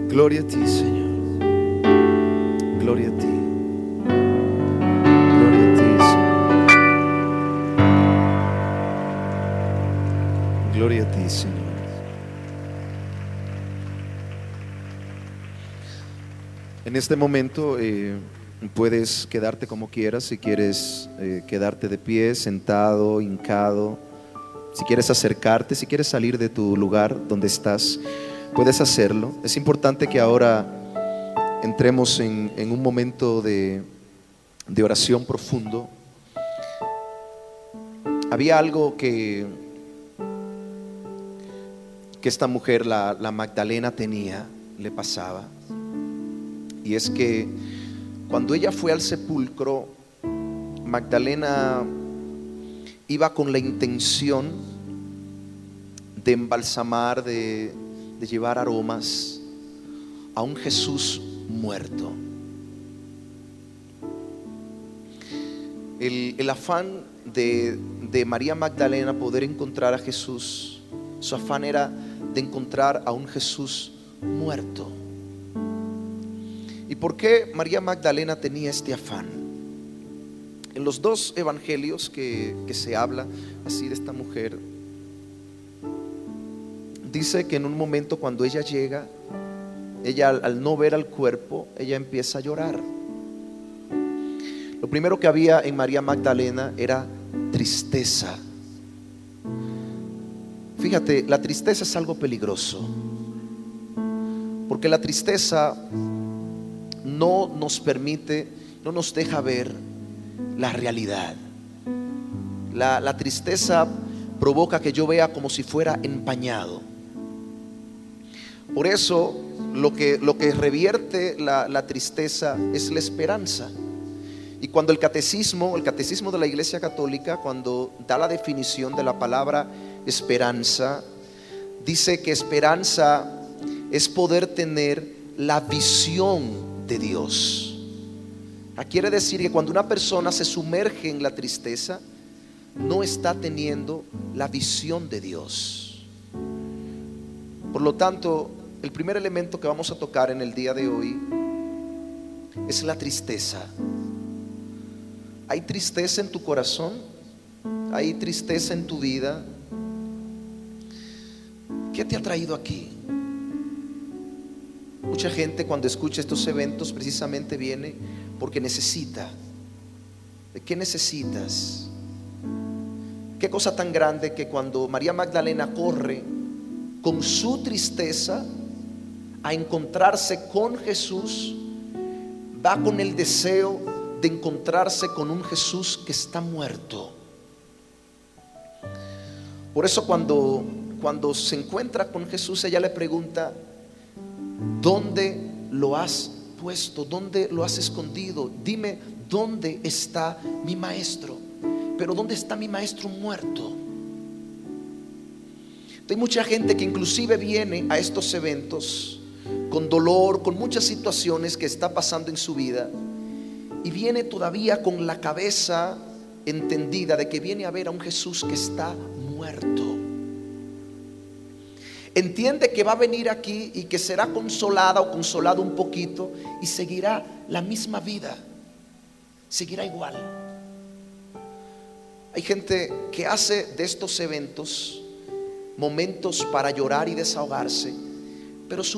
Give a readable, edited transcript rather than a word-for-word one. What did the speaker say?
Gloria a ti, Señor. Gloria a ti. Gloria a ti, Señor. Gloria a ti, Señor. En este momento puedes quedarte como quieras. Si quieres quedarte de pie, sentado, hincado. Si quieres acercarte, si quieres salir de tu lugar donde estás, puedes hacerlo. Es importante que ahora entremos en un momento de oración profundo. Había algo que esta mujer, la Magdalena, le pasaba. Y es que cuando ella fue al sepulcro, Magdalena iba con la intención de embalsamar, de llevar aromas a un Jesús muerto. El afán de María Magdalena poder encontrar a Jesús, su afán era de encontrar a un Jesús muerto. ¿Y por qué María Magdalena tenía este afán? En los dos evangelios que se habla así de esta mujer, dice que en un momento cuando ella llega, ella al no ver al cuerpo, ella empieza a llorar. Lo primero que había en María Magdalena era tristeza. Fíjate, la tristeza es algo peligroso, porque la tristeza no nos permite, no nos deja ver la realidad. La tristeza provoca que yo vea como si fuera empañado. Por eso lo que revierte la tristeza es la esperanza. Y cuando el catecismo de la Iglesia Católica, cuando da la definición de la palabra esperanza, dice que esperanza es poder tener la visión de Dios. Quiere decir que cuando una persona se sumerge en la tristeza, no está teniendo la visión de Dios. Por lo tanto, el primer elemento que vamos a tocar en el día de hoy es la tristeza. ¿Hay tristeza en tu corazón? ¿Hay tristeza en tu vida? ¿Qué te ha traído aquí? Mucha gente cuando escucha estos eventos precisamente viene porque necesita. ¿De qué necesitas? Qué cosa tan grande que cuando María Magdalena corre con su tristeza a encontrarse con Jesús, va con el deseo de encontrarse con un Jesús que está muerto. Por eso cuando se encuentra con Jesús, ella le pregunta: ¿dónde lo has puesto? ¿Dónde lo has escondido? Dime, ¿dónde está mi maestro? Pero ¿dónde está mi maestro muerto? Hay mucha gente que inclusive viene a estos eventos con dolor, con muchas situaciones que está pasando en su vida, y viene todavía con la cabeza entendida de que viene a ver a un Jesús que está muerto. Entiende que va a venir aquí y que será consolada o consolado un poquito y seguirá la misma vida, seguirá igual. Hay gente que hace de estos eventos momentos para llorar y desahogarse, pero su